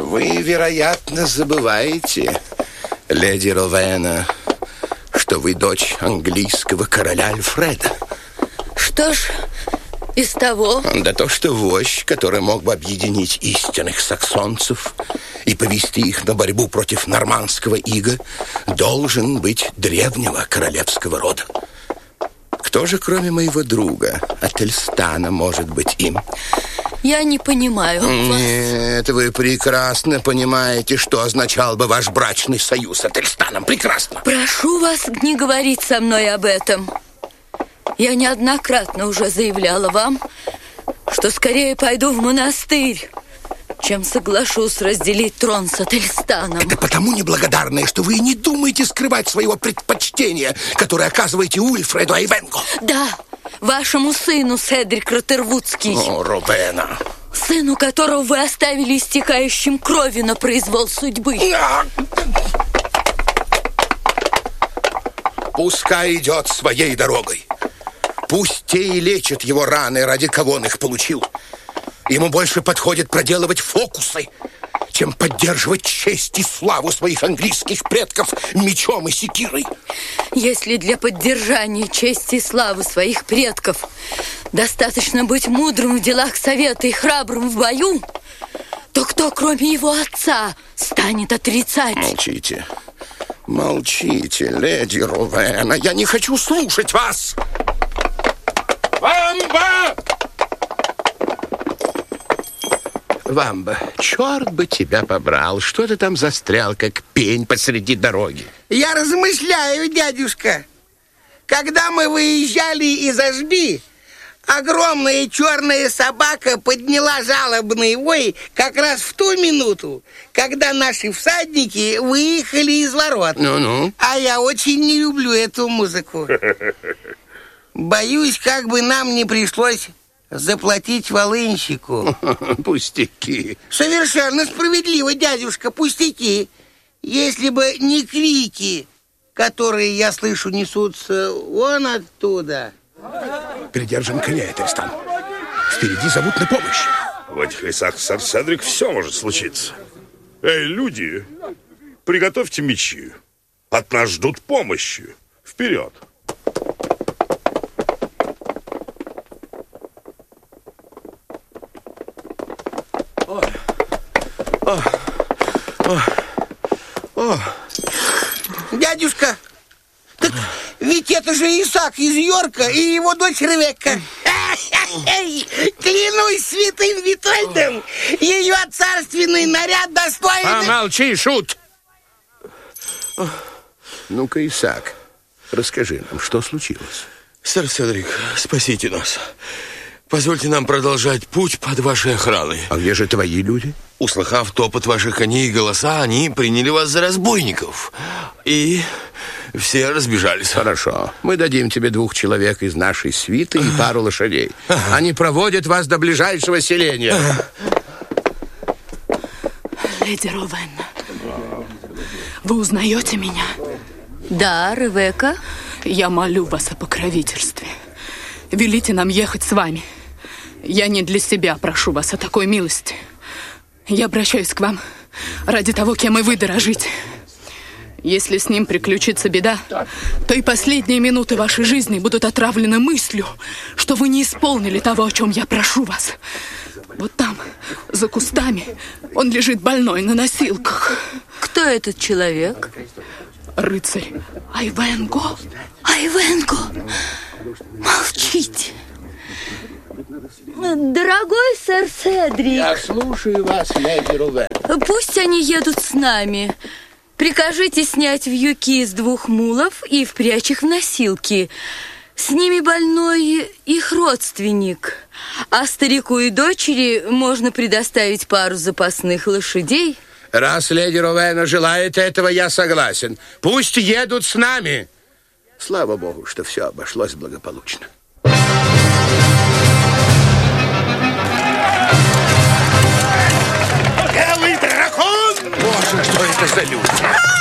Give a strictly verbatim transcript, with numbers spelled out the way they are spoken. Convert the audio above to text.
Вы, вероятно, забываете, леди Ровена, что вы дочь английского короля Альфреда. Что ж, из того? Да то, что вождь, который мог бы объединить истинных саксонцев и повести их на борьбу против нормандского ига, должен быть древнего королевского рода. Кто же, кроме моего друга, Ательстана, может быть им? Я не понимаю вас. Нет, вы прекрасно понимаете, что означал бы ваш брачный союз с Ательстаном. Прекрасно. Прошу вас не говорить со мной об этом. Я неоднократно уже заявляла вам, что скорее пойду в монастырь, чем соглашусь разделить трон с Ательстаном. Это потому неблагодарное, что вы не думаете скрывать своего предпочтения, которое оказываете Уильфреду Айвенго. Да, вашему сыну, Седрик Роттервудский. О, Ровена. Сыну, которого вы оставили истекающим крови на произвол судьбы. Пускай идет своей дорогой. Пусть те и лечат его раны, ради кого он их получил. Ему больше подходит проделывать фокусы, чем поддерживать честь и славу своих английских предков мечом и секирой. Если для поддержания чести и славы своих предков достаточно быть мудрым в делах совета и храбрым в бою, то кто, кроме его отца, станет отрицать? Молчите. Молчите, леди Ровена. Я не хочу слушать вас. Вамба! Вамба, черт бы тебя побрал. Что ты там застрял, как пень посреди дороги? Я размышляю, дядюшка. Когда мы выезжали из Ашби, огромная черная собака подняла жалобный вой как раз в ту минуту, когда наши всадники выехали из ворот. Ну-ну. А я очень не люблю эту музыку. Боюсь, как бы нам не пришлось заплатить волынщику. Пустяки. Совершенно справедливо, дядюшка, пустяки. Если бы не крики, которые, я слышу, несутся вон оттуда. Придержим коня, Ательстан. Впереди зовут на помощь. В этих лесах, сэр Седрик, все может случиться. Эй, люди, приготовьте мечи. От нас ждут помощи. Вперед. О, о, о. Дядюшка, так ведь это же Исаак из Йорка и его дочь Ревекка. Клянусь святым Витольдом, ее царственный наряд достоин... Помолчи, шут! Ну-ка, Исаак, расскажи нам, что случилось? Сэр Седрик, спасите нас. Позвольте нам продолжать путь под вашей охраной. А где же твои люди? Услыхав топот ваших коней и голоса, они приняли вас за разбойников. И все разбежались. Хорошо. Мы дадим тебе двух человек из нашей свиты и пару лошадей. Они проводят вас до ближайшего селения. Леди Ровена, вы узнаете меня? Да, Ревекка. Я молю вас о покровительстве. Велите нам ехать с вами. Я не для себя прошу вас о такой милости. Я обращаюсь к вам ради того, кем и вы дорожите. Если с ним приключится беда, то и последние минуты вашей жизни будут отравлены мыслью, что вы не исполнили того, о чем я прошу вас. Вот там, за кустами, он лежит больной на носилках. Кто этот человек? Рыцарь Айвенго. Айвенго! Молчите. Дорогой сэр Седрик. Я слушаю вас, леди Ровена. Пусть они едут с нами. Прикажите снять вьюки из двух мулов и впрячь их в носилки. С ними больной их родственник. А старику и дочери можно предоставить пару запасных лошадей. Раз леди Ровена желает этого, я согласен. Пусть едут с нами. Слава богу, что все обошлось благополучно. Белый дракон! Боже, что это за люди?